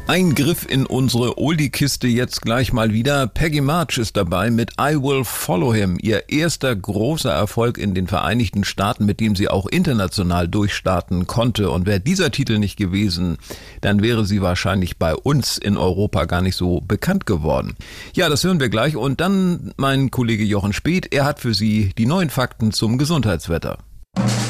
Ein Griff in unsere Oldie-Kiste jetzt gleich mal wieder. Peggy March ist dabei mit I Will Follow Him. Ihr erster großer Erfolg in den Vereinigten Staaten, mit dem sie auch international durchstarten konnte. Und wäre dieser Titel nicht gewesen, dann wäre sie wahrscheinlich bei uns in Europa gar nicht so bekannt geworden. Ja, das hören wir gleich. Und dann mein Kollege Jochen Speth, er hat für Sie die neuen Fakten zum Gesundheitswetter.